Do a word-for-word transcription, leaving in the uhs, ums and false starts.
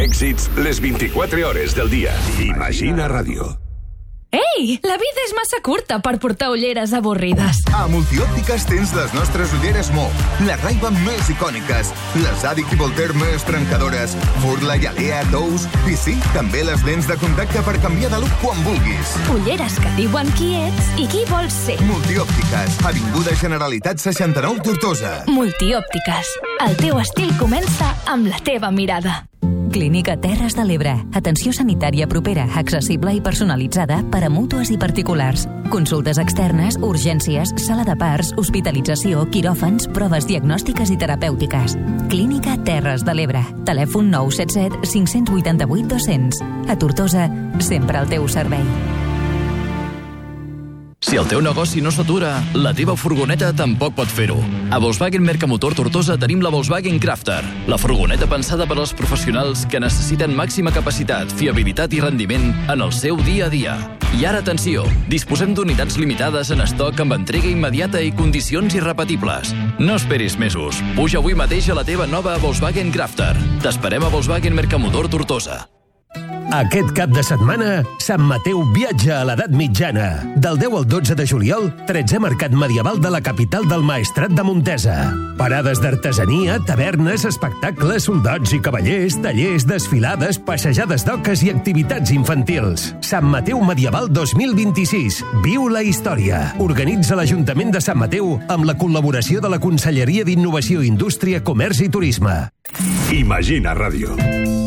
Èxits les vint-i-quatre hores del dia. Imagina Ràdio. Ei, la vida és massa curta per portar ulleres avorrides. A Multiòptiques tens les nostres ulleres Mo, les Ray-Ban més icòniques, les Adic i Voltaire més trencadores, Furla i Alea, Tous, i sí, també les lents de contacte per canviar de look quan vulguis. Ulleres que diuen qui ets i qui vols ser. Multiòptiques, Avinguda Generalitat seixanta-nou, Tortosa. Multiòptiques, el teu estil comença amb la teva mirada. Clínica Terres de l'Ebre. Atenció sanitària propera, accessible i personalitzada per a mútues i particulars. Consultes externes, urgències, sala de parts, hospitalització, quiròfans, proves diagnòstiques i terapèutiques. Clínica Terres de l'Ebre. Telèfon nou set set cinc vuit vuit dos zero zero. A Tortosa, sempre al teu servei. Si el teu negoci no s'atura, la teva furgoneta tampoc pot fer-ho. A Volkswagen Mercamotor Tortosa tenim la Volkswagen Crafter, la furgoneta pensada per als professionals que necessiten màxima capacitat, fiabilitat i rendiment en el seu dia a dia. I ara, atenció, disposem d'unitats limitades en estoc amb entrega immediata i condicions irrepetibles. No esperis mesos. Puja avui mateix a la teva nova Volkswagen Crafter. T'esperem a Volkswagen Mercamotor Tortosa. Aquest cap de setmana, Sant Mateu viatja a l'edat mitjana. Del deu al dotze de juliol, tretzè Mercat Medieval de la capital del Maestrat de Montesa. Parades d'artesania, tavernes, espectacles, soldats i cavallers, tallers, desfilades, passejades d'oques i activitats infantils. Sant Mateu Medieval dos mil vint-i-sis. Viu la història. Organitza l'Ajuntament de Sant Mateu amb la col·laboració de la Conselleria d'Innovació, Indústria, Comerç i Turisme. Imagina Ràdio.